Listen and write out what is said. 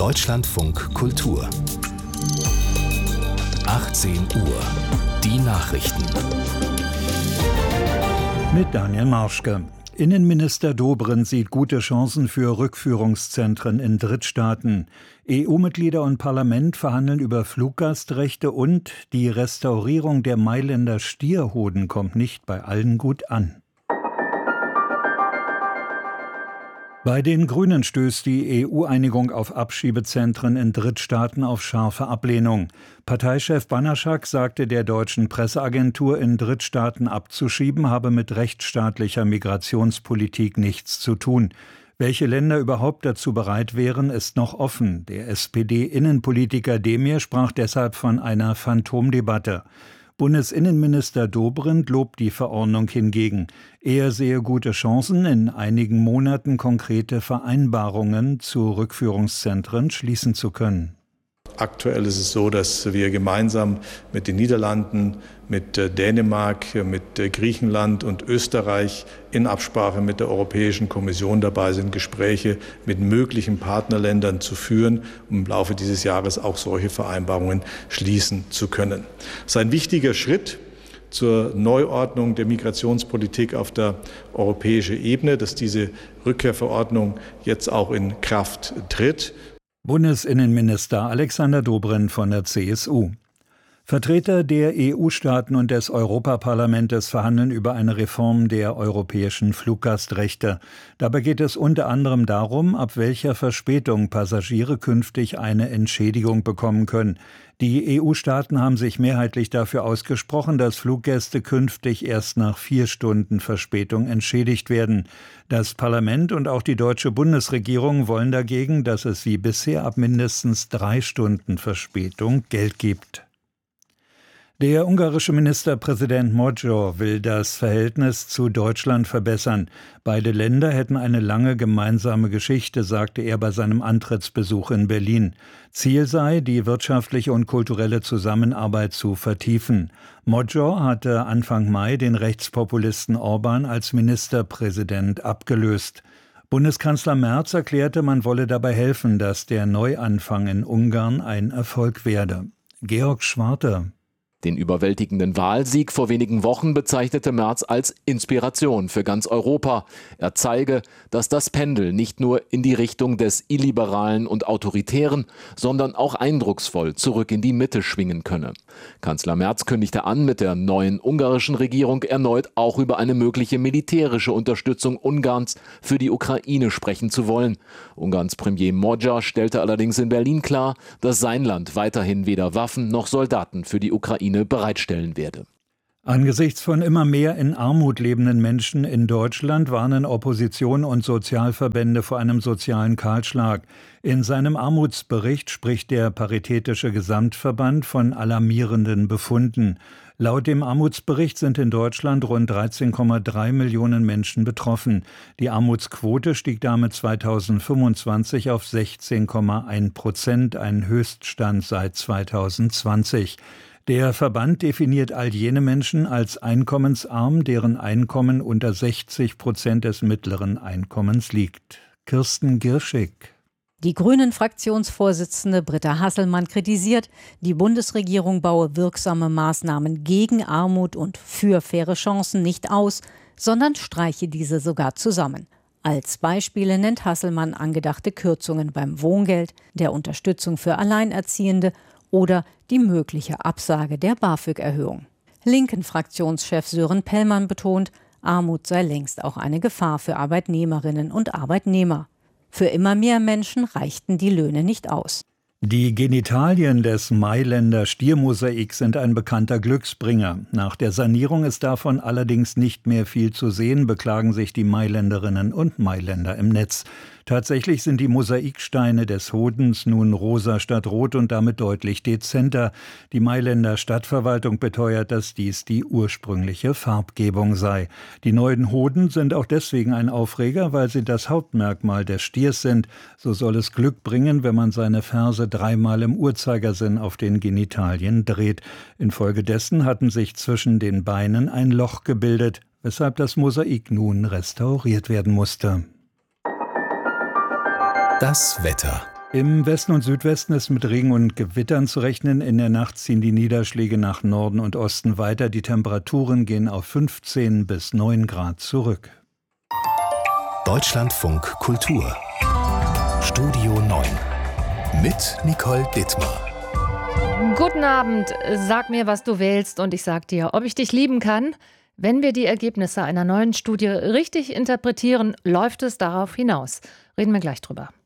Deutschlandfunk Kultur 18 Uhr. Die Nachrichten. Mit Daniel Marschke. Innenminister Dobrindt sieht gute Chancen für Rückführungszentren in Drittstaaten. EU-Mitglieder und Parlament verhandeln über Fluggastrechte und die Restaurierung der Mailänder Stierhoden kommt nicht bei allen gut an. Bei den Grünen stößt die EU-Einigung auf Abschiebezentren in Drittstaaten auf scharfe Ablehnung. Parteichef Banaschak sagte der deutschen Presseagentur, in Drittstaaten abzuschieben, habe mit rechtsstaatlicher Migrationspolitik nichts zu tun. Welche Länder überhaupt dazu bereit wären, ist noch offen. Der SPD-Innenpolitiker Demir sprach deshalb von einer Phantomdebatte. Bundesinnenminister Dobrindt lobt die Verordnung hingegen. Er sehe gute Chancen, in einigen Monaten konkrete Vereinbarungen zu Rückführungszentren schließen zu können. Aktuell ist es so, dass wir gemeinsam mit den Niederlanden, mit Dänemark, mit Griechenland und Österreich in Absprache mit der Europäischen Kommission dabei sind, Gespräche mit möglichen Partnerländern zu führen, um im Laufe dieses Jahres auch solche Vereinbarungen schließen zu können. Das ist ein wichtiger Schritt zur Neuordnung der Migrationspolitik auf der europäischen Ebene, dass diese Rückkehrverordnung jetzt auch in Kraft tritt. Bundesinnenminister Alexander Dobrindt von der CSU. Vertreter der EU-Staaten und des Europaparlamentes verhandeln über eine Reform der europäischen Fluggastrechte. Dabei geht es unter anderem darum, ab welcher Verspätung Passagiere künftig eine Entschädigung bekommen können. Die EU-Staaten haben sich mehrheitlich dafür ausgesprochen, dass Fluggäste künftig erst nach 4 Stunden Verspätung entschädigt werden. Das Parlament und auch die deutsche Bundesregierung wollen dagegen, dass es wie bisher ab mindestens 3 Stunden Verspätung Geld gibt. Der ungarische Ministerpräsident Magyar will das Verhältnis zu Deutschland verbessern. Beide Länder hätten eine lange gemeinsame Geschichte, sagte er bei seinem Antrittsbesuch in Berlin. Ziel sei, die wirtschaftliche und kulturelle Zusammenarbeit zu vertiefen. Magyar hatte Anfang Mai den Rechtspopulisten Orbán als Ministerpräsident abgelöst. Bundeskanzler Merz erklärte, man wolle dabei helfen, dass der Neuanfang in Ungarn ein Erfolg werde. Georg Schwarte. Den überwältigenden Wahlsieg vor wenigen Wochen bezeichnete Merz als Inspiration für ganz Europa. Er zeige, dass das Pendel nicht nur in die Richtung des Illiberalen und Autoritären, sondern auch eindrucksvoll zurück in die Mitte schwingen könne. Kanzler Merz kündigte an, mit der neuen ungarischen Regierung erneut auch über eine mögliche militärische Unterstützung Ungarns für die Ukraine sprechen zu wollen. Ungarns Premier Magyar stellte allerdings in Berlin klar, dass sein Land weiterhin weder Waffen noch Soldaten für die Ukraine bereitstellen werde. Angesichts von immer mehr in Armut lebenden Menschen in Deutschland warnen Opposition und Sozialverbände vor einem sozialen Kahlschlag. In seinem Armutsbericht spricht der Paritätische Gesamtverband von alarmierenden Befunden. Laut dem Armutsbericht sind in Deutschland rund 13,3 Millionen Menschen betroffen. Die Armutsquote stieg damit 2025 auf 16,1%, ein Höchststand seit 2020. Der Verband definiert all jene Menschen als einkommensarm, deren Einkommen unter 60% des mittleren Einkommens liegt. Kirsten Girschig. Die Grünen-Fraktionsvorsitzende Britta Hasselmann kritisiert, die Bundesregierung baue wirksame Maßnahmen gegen Armut und für faire Chancen nicht aus, sondern streiche diese sogar zusammen. Als Beispiele nennt Hasselmann angedachte Kürzungen beim Wohngeld, der Unterstützung für Alleinerziehende oder die mögliche Absage der BAföG-Erhöhung. Linken-Fraktionschef Sören Pellmann betont, Armut sei längst auch eine Gefahr für Arbeitnehmerinnen und Arbeitnehmer. Für immer mehr Menschen reichten die Löhne nicht aus. Die Genitalien des Mailänder Stiermosaiks sind ein bekannter Glücksbringer. Nach der Sanierung ist davon allerdings nicht mehr viel zu sehen, beklagen sich die Mailänderinnen und Mailänder im Netz. Tatsächlich sind die Mosaiksteine des Hodens nun rosa statt rot und damit deutlich dezenter. Die Mailänder Stadtverwaltung beteuert, dass dies die ursprüngliche Farbgebung sei. Die neuen Hoden sind auch deswegen ein Aufreger, weil sie das Hauptmerkmal des Stiers sind. So soll es Glück bringen, wenn man seine Ferse 3-mal im Uhrzeigersinn auf den Genitalien dreht. Infolgedessen hatten sich zwischen den Beinen ein Loch gebildet, weshalb das Mosaik nun restauriert werden musste. Das Wetter. Im Westen und Südwesten ist mit Regen und Gewittern zu rechnen. In der Nacht ziehen die Niederschläge nach Norden und Osten weiter. Die Temperaturen gehen auf 15 bis 9 Grad zurück. Deutschlandfunk Kultur. Studio 9 mit Nicole Dittmar. Guten Abend, sag mir, was du wählst und ich sag dir, ob ich dich lieben kann. Wenn wir die Ergebnisse einer neuen Studie richtig interpretieren, läuft es darauf hinaus. Reden wir gleich drüber.